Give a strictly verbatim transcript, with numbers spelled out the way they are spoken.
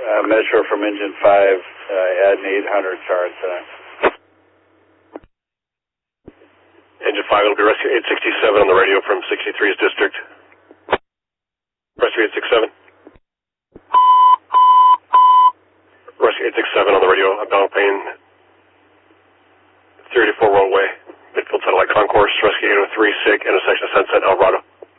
uh, Metro from Engine five, uh, add an eight hundred car time. Engine five, it'll be rescue eight sixty-seven on the radio from sixty-three's district. Rescue eight sixty-seven. Rescue eight sixty-seven on the radio, Abdonald Payne, three eighty-four roadway, midfield satellite concourse, rescue eight oh three, SIG, intersection of Sunset, Alvarado.